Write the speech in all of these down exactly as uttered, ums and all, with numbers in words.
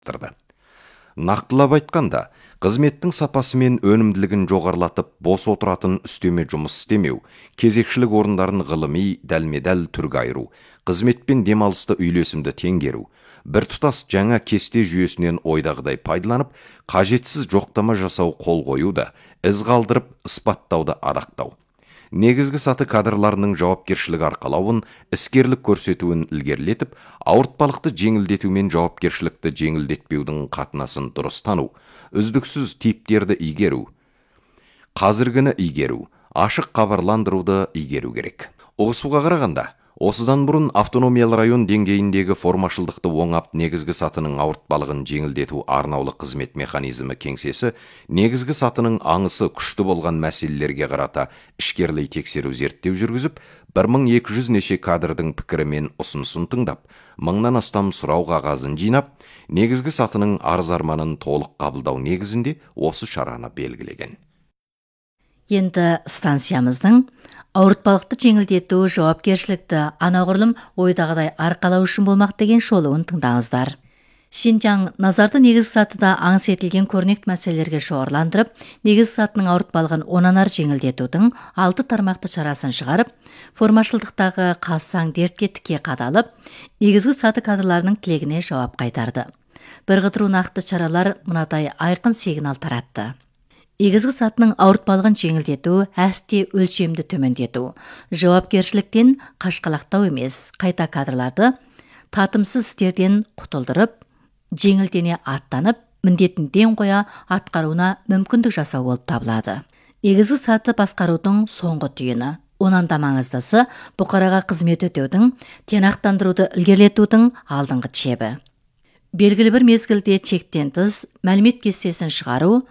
арттырды. Нақтылап айтқанда, қызметтің сапасы мен өнімділігін жоғарылатып, бос отыратын үстеме жұмыс істемеу, кезекшілік орындарын ғылыми, дәлме-дәл түрге айыру, қызмет пен демалысты үйлесімді теңгеру, біртұтас жаңа кесте жүйесінен ойдағыдай пайдаланып, қажетсіз жоқтама жасау қол қоюды, із қалдырып, ысбаттауды адақтау. Негізгі саты кадрларының жауапкершілік арқалауын, іскерлік көрсетуін ілгерілетіп, ауыртпалықты жеңілдету мен жауапкершілікті жеңілдетпеудің қатынасын дұрыс тану, үздіксіз типтерді игеру, қазіргіні игеру, ашық хабарландыруды игеру керек. Осыға қарағанда, осыдан бұрын автономиялы район деңгейіндегі формашылдықты оңап, негізгі сатының ауыртпалығын жеңілдету арнаулы қызмет механизмі кеңсесі, негізгі сатының аңысы күшті болған мәселелерге қарата ішкерлей тексеру зерттеу жүргізіп, бір мың екі жүз неше кадрдың пікірі мен ұсынысын тыңдап, мыңнан астам сұрау қағазын жинап, негізгі сатының арыз-арманын толық қабылдау негізінде осы шараны белгілеген. Енді станциямыздың ауыртпалықты жеңілдету, жауапкершілікті анағұрлым ойдағыдай арқалау үшін болмақ деген шолуын тыңдаңыздар. Шинжаң назарды негізгі сатыда аңыс етілген көрнекті мәселелерге шоғырландырып, негізгі сатының ауыртпалығын онан ары жеңілдетудің алты тармақты шарасын шығарып, формашылдықтағы қассаң дертке тіке қадалып, негізгі саты кадрларының тілегіне жауап қайтарды. Бірқыдыру нақты шаралар мынадай айқын сигнал таратты. Негізгі сатының ауыртпалығын жеңілдету, әсте өлшемді төмендету, жауапкершіліктен қашқалақтау емес, қайта кадрларды татымсыз істерден құтылдырып, жеңілдене аттанып, міндетін ден қоя атқаруына мүмкіндік жасау болып табылады. Негізгі саты басқарудың соңғы түйіні. Онан да маңыздысы бұқараға қызмет өтеудің, тиянақтандыруды ілгерілетудің алдыңғы чебі. Белгілі бір мезгілде чектен тыс мәлімет кестесін шығару,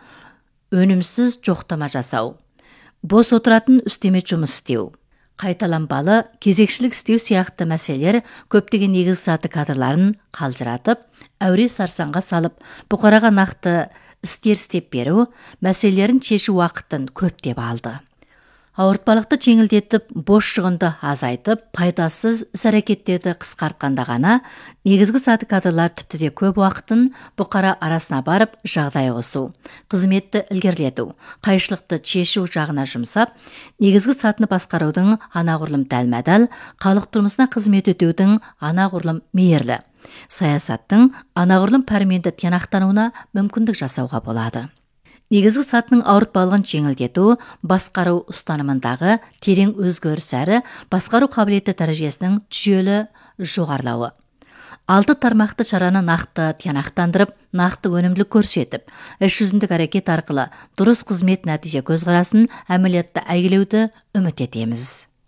өнімсіз жоқтама жасау, бос отыратын үстеме жұмыс істеу, қайталанбалы кезекшілік істеу сияқты мәселелер көптеген негізгі саты кадрларын қалжыратып, әуре сарсаңға салып, бұқараға нақты істер істеп беру, мәселелерін шешу уақытын көптеп алды. Ауыртпалықты жеңілдетіп, бос шығынды азайтып, пайдасыз іс-әрекеттерді қысқартқанда ғана негізгі саты кадрлар тіпті де көп уақытын бұқара арасына барып жағдай қосу, қызметті ілгерілету, қайшылықты шешу жағына жұмсап, негізгі сатыны басқарудың анағұрлым дәлме-дәл, халық тұрмысына қызмет өтеудің анағұрлым мейірлі, саясаттың анағұрлым пәрменді тиянақтануына мүмкіндік жасауға болады. Негізгі сатының ауыртпалығын жеңілдету, басқару ұстанымындағы терең өзгеріс әрі басқару қабілеті дәрежесінің жүйелі жоғарылауы. Алты тармақты шараны нақты тиянақтандырып, нақты өнімділік көрсетіп, іс жүзіндік әрекет арқылы дұрыс қызмет нәтиже көзқарасын әмілетті әйгілеуді үміт етеміз.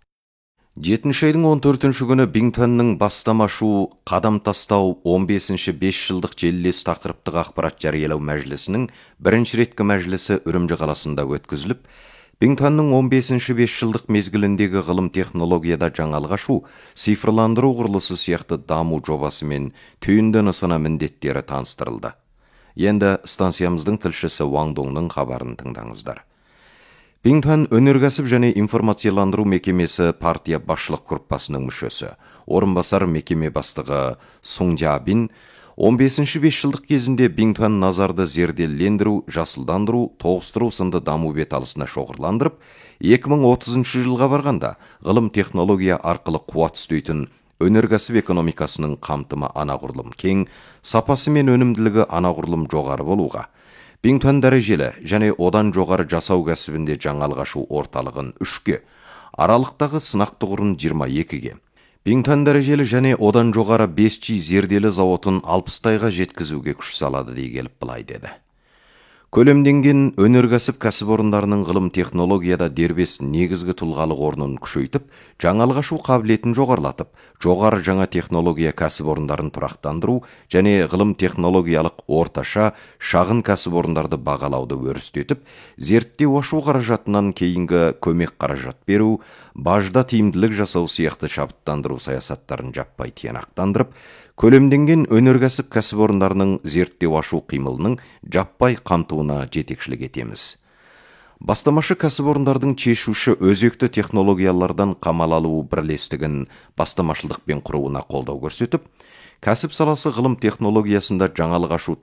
жетінші айдың он төртінші күні Бингтонның бастама ашу, қадам тастау он бесінші бес жылдық желілес тақырыптық ақпарат жариялау мәжілісінің бірінші реткі мәжілісі Үрімжі қаласында өткізіліп, Бингтонның он бесінші бес жылдық мезгіліндегі ғылым технологияда жаңалық ашу, цифрландыру құрылысы сияқты даму жобасы мен түйінді нысана міндеттері таныстырылды. Енді станциямыздың тілшісі Ван Доңның хабарын тыңдаңыздар. Бингтон өнеркәсіп және информацияландыру мекемесі партия басшылық группасының мүшесі, орынбасар мекеме бастығы Сун Жабин он бесінші бес жылдық кезінде Бингтон назарды зерделендіру, жасылдандыру, тоғыстыру сынды даму беталысына шоғырландырып, екі мың отызыншы жылға барғанда ғылым технология арқылы қуат үстейтін өнеркәсіп экономикасының қамтымы анағұрлым кең, сапасы мен өнімділігі анағұрлым жоғары болуға, Бингтон дәрежелі және одан жоғары жасау кәсібінде жаңалық ашу орталығын үшке, аралықтағы сынақ тұғырын жиырма екіге, Бингтон дәрежелі және одан жоғары бес джи зерделі зауытын алпыстайға жеткізуге күш салады дей келіп былай деді. Көлемденген өнеркәсіп кәсіпорындарының ғылым технологияда дербес негізгі тұлғалық орнын күшейтіп, жаңалық ашу қабілетін жоғарылатып, жоғары жаңа технология кәсіпорындарын тұрақтандыру және ғылым технологиялық орташа шағын кәсіпорындарды бағалауды өрістетіп, зерттеу ашу қаражатынан кейінгі көмек қаражат беру, бажда тиімділік жасау сияқты шабыттандыру саясаттарын жаппай тиянақтандырып, көлемденген өнеркәсіп кәсіпорындарының зерттеу ашу қимылының жаппай қамтуына жетекшілік етеміз. Бастамашы кәсіпорындардың шешуші өзекті технологиялардан қамал алу бірлестігін бастамашылдықпен құруына қолдау көрсетіп, кәсіп саласы ғылым технологиясында жаңалық ашу